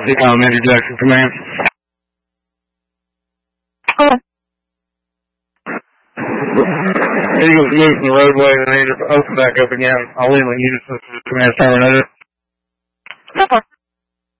Major Jackson Command. Hello. Eagles moved from the roadway and I need to open back up again. I'll leave my units to command tower.